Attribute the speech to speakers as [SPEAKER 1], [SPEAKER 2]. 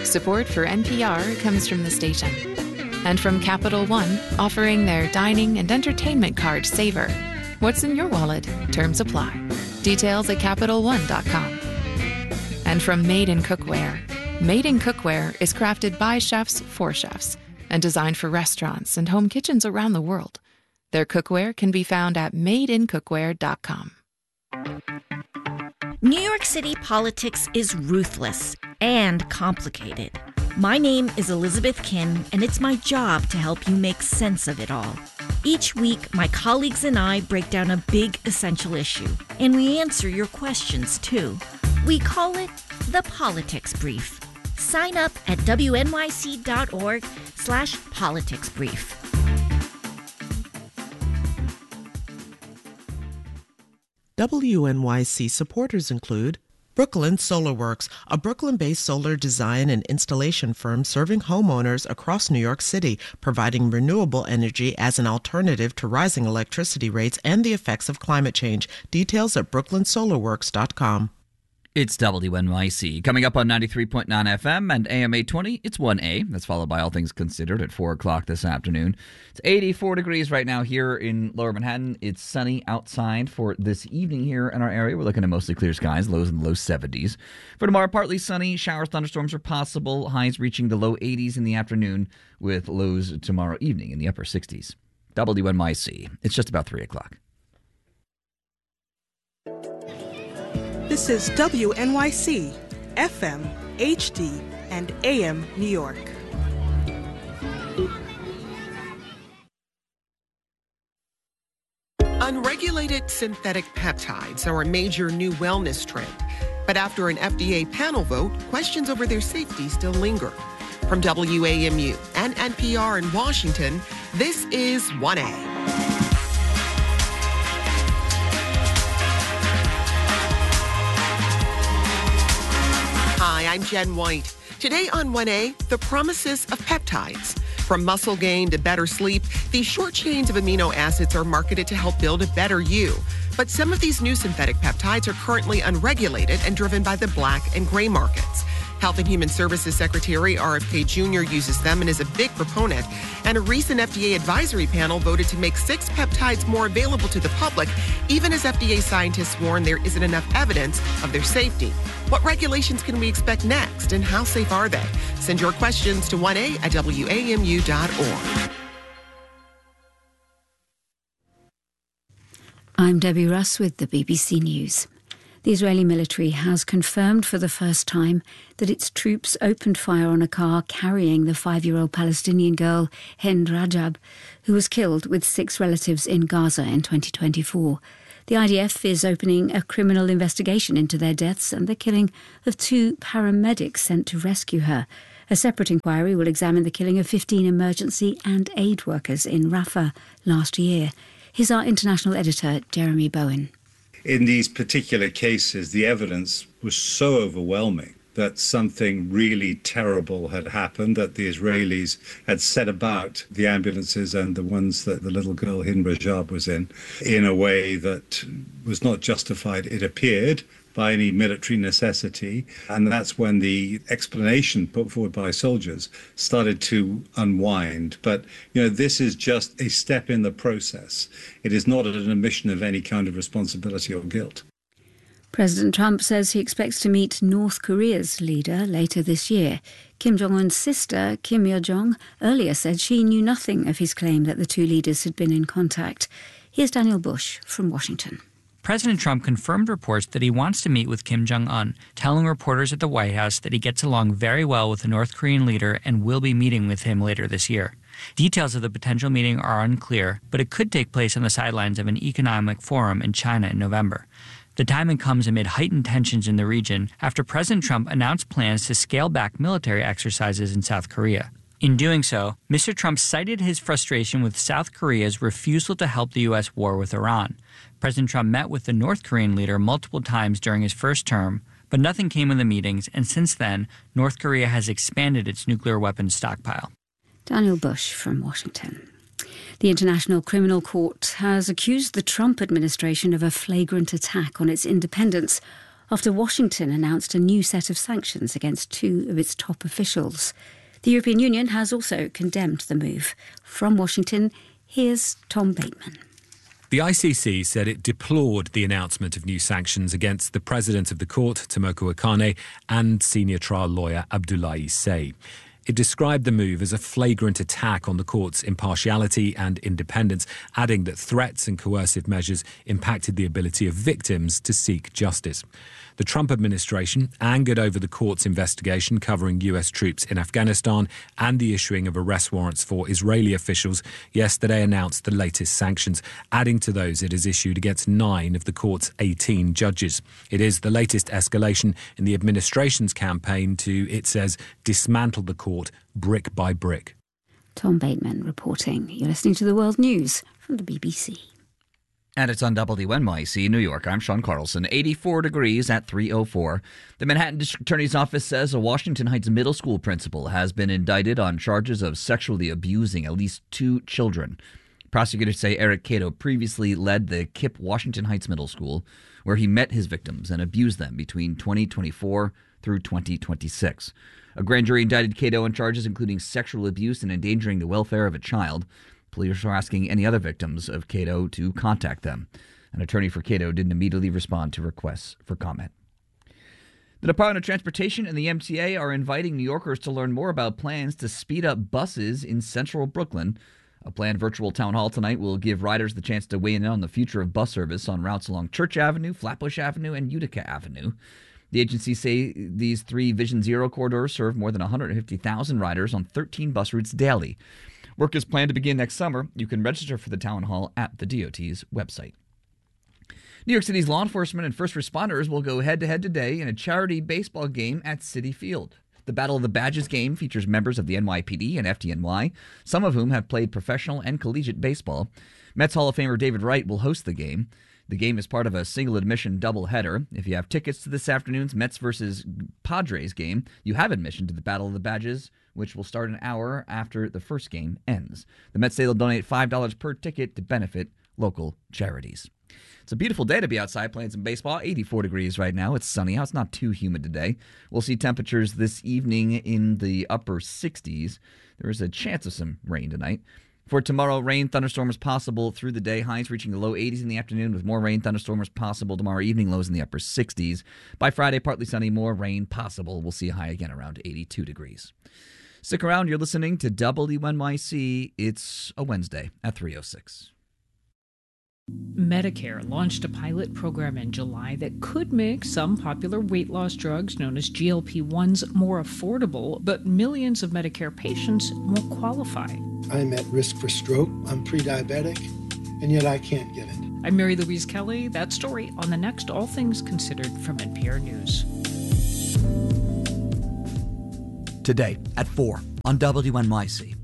[SPEAKER 1] Support for NPR comes from the station. And from Capital One, offering their dining and entertainment card Savor. What's in your wallet? Terms apply. Details at CapitalOne.com. And from Made in Cookware. Made in Cookware is crafted by chefs for chefs and designed for restaurants and home kitchens around the world. Their cookware can be found at madeincookware.com.
[SPEAKER 2] New York City politics is ruthless and complicated. My name is Elizabeth Kim, and it's my job to help you make sense of it all. Each week, my colleagues and I break down a big, essential issue, and we answer your questions, too. We call it the Politics Brief. Sign up at wnyc.org/politicsbrief.
[SPEAKER 3] WNYC supporters include Brooklyn Solar Works, a Brooklyn-based solar design and installation firm serving homeowners across New York City, providing renewable energy as an alternative to rising electricity rates and the effects of climate change. Details at brooklynsolarworks.com.
[SPEAKER 4] It's WNYC. Coming up on 93.9 FM and AM 820, it's 1A. That's followed by All Things Considered at 4 o'clock this afternoon. It's 84 degrees right now here in Lower Manhattan. It's sunny outside for this evening here in our area. We're looking at mostly clear skies, lows in the low 70s. For tomorrow, partly sunny. Showers, thunderstorms are possible. Highs reaching the low 80s in the afternoon with lows tomorrow evening in the upper 60s. WNYC. It's just about 3 o'clock.
[SPEAKER 5] This is WNYC, FM, HD, and AM New York. Unregulated synthetic peptides are a major new wellness trend. But after an FDA panel vote, questions over their safety still linger. From WAMU and NPR in Washington, this is 1A. Hi, I'm Jen White. Today on 1A, the promises of peptides. From muscle gain to better sleep, these short chains of amino acids are marketed to help build a better you. But some of these new synthetic peptides are currently unregulated and driven by the black and gray markets. Health and Human Services Secretary RFK Jr. uses them and is a big proponent. And a recent FDA advisory panel voted to make 6 peptides more available to the public, even as FDA scientists warn there isn't enough evidence of their safety. What regulations can we expect next, and how safe are they? Send your questions to 1a@wamu.org.
[SPEAKER 6] I'm Debbie Russ with the BBC News. The Israeli military has confirmed for the first time that its troops opened fire on a car carrying the 5-year-old Palestinian girl, Hind Rajab, who was killed with 6 relatives in Gaza in 2024. The IDF is opening a criminal investigation into their deaths and the killing of 2 paramedics sent to rescue her. A separate inquiry will examine the killing of 15 emergency and aid workers in Rafah last year. Here's our international editor, Jeremy Bowen.
[SPEAKER 7] In these particular cases, the evidence was so overwhelming that something really terrible had happened, that the Israelis had set about the ambulances and the ones that the little girl Hind Rajab was in a way that was not justified, it appeared, by any military necessity. And that's when the explanation put forward by soldiers started to unwind. But, this is just a step in the process. It is not an admission of any kind of responsibility or guilt.
[SPEAKER 6] President Trump says he expects to meet North Korea's leader later this year. Kim Jong-un's sister, Kim Yo-jong, earlier said she knew nothing of his claim that the two leaders had been in contact. Here's Daniel Bush from Washington.
[SPEAKER 8] President Trump confirmed reports that he wants to meet with Kim Jong-un, telling reporters at the White House that he gets along very well with the North Korean leader and will be meeting with him later this year. Details of the potential meeting are unclear, but it could take place on the sidelines of an economic forum in China in November. The timing comes amid heightened tensions in the region after President Trump announced plans to scale back military exercises in South Korea. In doing so, Mr. Trump cited his frustration with South Korea's refusal to help the U.S. war with Iran. President Trump met with the North Korean leader multiple times during his first term, but nothing came of the meetings, and since then, North Korea has expanded its nuclear weapons stockpile.
[SPEAKER 6] Daniel Bush from Washington. The International Criminal Court has accused the Trump administration of a flagrant attack on its independence after Washington announced a new set of sanctions against two of its top officials. The European Union has also condemned the move. From Washington, here's Tom Bateman.
[SPEAKER 9] The ICC said it deplored the announcement of new sanctions against the president of the court, Tomoko Akane, and senior trial lawyer Abdoulaye Seye. It described the move as a flagrant attack on the court's impartiality and independence, adding that threats and coercive measures impacted the ability of victims to seek justice. The Trump administration, angered over the court's investigation covering US troops in Afghanistan and the issuing of arrest warrants for Israeli officials, yesterday announced the latest sanctions, adding to those it has issued against 9 of the court's 18 judges. It is the latest escalation in the administration's campaign to, it says, dismantle the court brick by brick.
[SPEAKER 6] Tom Bateman reporting. You're listening to the World News from the BBC.
[SPEAKER 4] And it's on WNYC, New York. I'm Sean Carlson. 84 degrees at 3:04. The Manhattan District Attorney's Office says a Washington Heights middle school principal has been indicted on charges of sexually abusing at least 2 children. Prosecutors say Eric Cato previously led the KIPP Washington Heights Middle School, where he met his victims and abused them between 2024 through 2026. A grand jury indicted Cato on charges including sexual abuse and endangering the welfare of a child. Police are asking any other victims of Cato to contact them. An attorney for Cato didn't immediately respond to requests for comment. The Department of Transportation and the MTA are inviting New Yorkers to learn more about plans to speed up buses in central Brooklyn. A planned virtual town hall tonight will give riders the chance to weigh in on the future of bus service on routes along Church Avenue, Flatbush Avenue, and Utica Avenue. The agencies say these 3 Vision Zero corridors serve more than 150,000 riders on 13 bus routes daily. Work is planned to begin next summer. You can register for the town hall at the DOT's website. New York City's law enforcement and first responders will go head-to-head today in a charity baseball game at Citi Field. The Battle of the Badges game features members of the NYPD and FDNY, some of whom have played professional and collegiate baseball. Mets Hall of Famer David Wright will host the game. The game is part of a single-admission doubleheader. If you have tickets to this afternoon's Mets versus Padres game, you have admission to the Battle of the Badges, which will start an hour after the first game ends. The Mets say they'll donate $5 per ticket to benefit local charities. It's a beautiful day to be outside playing some baseball. 84 degrees right now. It's sunny out. It's not too humid today. We'll see temperatures this evening in the upper 60s. There is a chance of some rain tonight. For tomorrow, rain, thunderstorms possible through the day. Highs reaching the low 80s in the afternoon with more rain, thunderstorms possible tomorrow evening. Lows in the upper 60s. By Friday, partly sunny, more rain possible. We'll see a high again around 82 degrees. Stick around. You're listening to WNYC. It's a Wednesday at 3:06.
[SPEAKER 10] Medicare launched a pilot program in July that could make some popular weight loss drugs known as GLP-1s more affordable, but millions of Medicare patients won't qualify.
[SPEAKER 11] I'm at risk for stroke, I'm pre-diabetic, and yet I can't get it.
[SPEAKER 10] I'm Mary Louise Kelly. That story on the next All Things Considered from NPR News.
[SPEAKER 4] Today at 4 on WNYC.